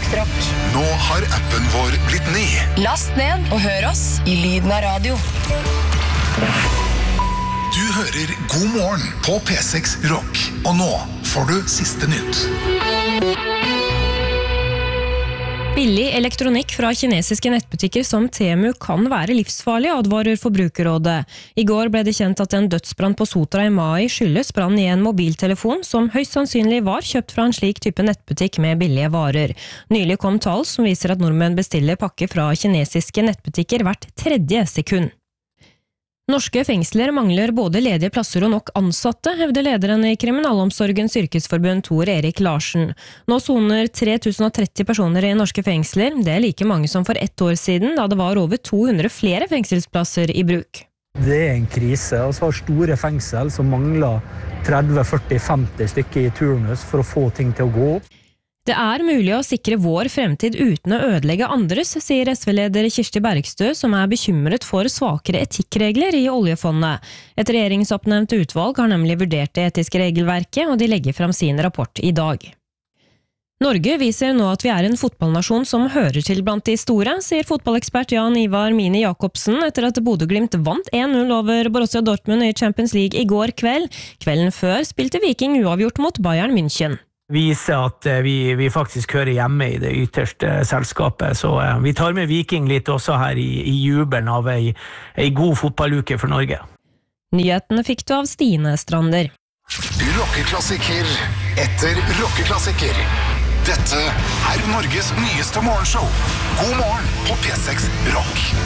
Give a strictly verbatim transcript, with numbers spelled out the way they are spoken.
seks Rock. Nå har appen vår blitt ny. Last ned og hør oss i lyden av radio. Du hører God morgen på P seks Rock. Og nå får du siste nytt. Billig elektronikk fra kinesiske nettbutikker som Temu kan være livsfarlig, advarer Forbrukerrådet. I går ble det kjent at en dødsbrann på Sotra i mai skyldes brann i en mobiltelefon som høyst sannsynlig var kjøpt fra en slik type nettbutikk med billige varer. Nylig kom tall som viser at nordmenn bestiller pakker fra kinesiske nettbutikker hvert tredje sekund. Norske fengsler mangler både ledige plasser og nok ansatte, hevder lederen i Kriminalomsorgens yrkesforbund Tor Erik Larsen. Nå soner tre tusen tretti personer i norske fengsler. Det er like mange som for ett år siden, da det var over to hundre flere fengselsplasser i bruk. Det er en krise. Vi har store fengsel som mangler tretti, førti, femti stykker i turnus for å få ting til å gå opp. Det er mulig å sikre vår fremtid uten å ødelegge andres, sier S V-leder Kirsti Bergstø, som er bekymret for svakere etikkregler i oljefondet. Et regjeringsoppnevnt utvalg har nemlig vurdert det etiske regelverket, og de legger frem sin rapport i dag. Norge viser nå at vi er en fotballnasjon som hører til blant de store, sier fotballekspert Jan Ivar Mini Jakobsen etter at Bodø/Glimt vant en null over Borussia Dortmund i Champions League i går kveld. Kvelden før spilte Viking uavgjort mot Bayern München. Viser at vi, vi faktisk hører hjemme i det ytterste selskapet, så eh, vi tar med Viking litt også her i, i jubelen av ei, ei god fotballuke for Norge. Nyhetene fikk du av Stine Strander. Rockeklassiker etter rockeklassiker. Dette er Norges nyeste morgenshow. God morgen på P seks Rock.